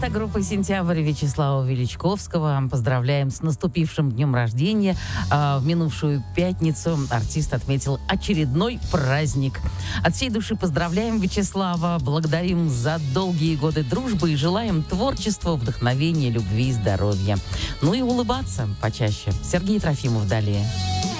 Вокалиста группы «Сентябрь» Вячеслава Величковского поздравляем с наступившим днем рождения. В минувшую пятницу артист отметил очередной праздник. От всей души поздравляем Вячеслава, благодарим за долгие годы дружбы и желаем творчества, вдохновения, любви и здоровья. Ну и улыбаться почаще. Сергей Трофимов далее.